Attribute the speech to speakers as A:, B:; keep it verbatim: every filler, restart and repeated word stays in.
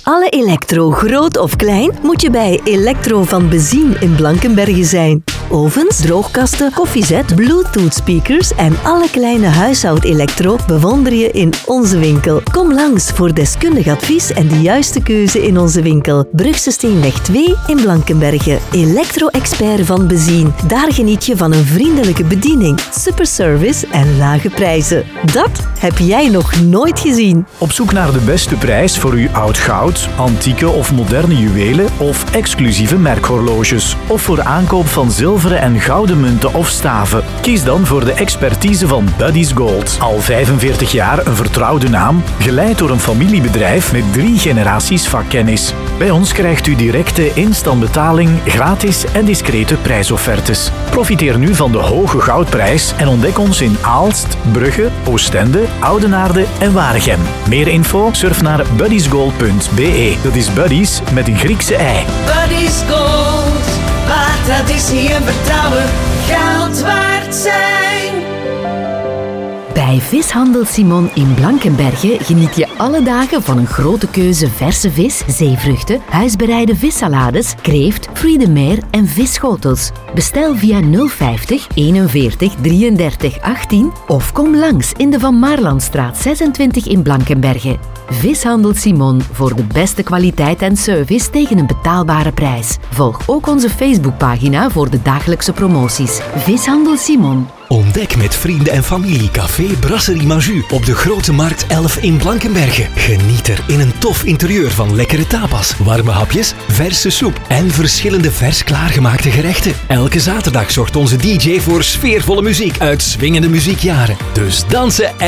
A: alle elektro, groot of klein, moet je bij Electro van Bezien in Blankenberge zijn. Ovens, droogkasten, koffiezet, bluetooth speakers en alle kleine huishoud-elektro bewonder je in onze winkel. Kom langs voor deskundig advies en de juiste keuze in onze winkel. Brugse Steenweg twee in Blankenberge. Elektro-expert van Bezien. Daar geniet je van een vriendelijke bediening, superservice en lage prijzen. Dat heb jij nog nooit gezien.
B: Op zoek naar de beste prijs voor uw oud goud, antieke of moderne juwelen of exclusieve merkhorloges. Of voor aankoop van zilveren en gouden munten of staven. Kies dan voor de expertise van Buddy's Gold. Al vijfenveertig jaar een vertrouwde naam, geleid door een familiebedrijf met drie generaties vakkennis. Bij ons krijgt u directe instantbetaling, gratis en discrete prijsoffertes. Profiteer nu van de hoge goudprijs en ontdek ons in Aalst, Brugge, Oostende, Oudenaarde en Waregem. Meer info? Surf naar buddysgold punt b e. Dat is Buddies met een Griekse ei.
C: Buddy's Gold, waar traditie en vertrouwen geld waard zijn.
A: Bij Vishandel Simon in Blankenberge geniet je alle dagen van een grote keuze verse vis, zeevruchten, huisbereide vissalades, kreeft, fruits de mer en visschotels. Bestel via nul vijftig eenenveertig drieëndertig achttien of kom langs in de Van Maarlandstraat zesentwintig in Blankenberge. Vishandel Simon voor de beste kwaliteit en service tegen een betaalbare prijs. Volg ook onze Facebookpagina voor de dagelijkse promoties. Vishandel Simon.
D: Ontdek met vrienden en familie Café Brasserie Maju op de Grote Markt elf in Blankenberge. Geniet er in een tof interieur van lekkere tapas, warme hapjes, verse soep en verschillende vers klaargemaakte gerechten. Elke zaterdag zorgt onze D J voor sfeervolle muziek uit swingende muziekjaren. Dus dansen en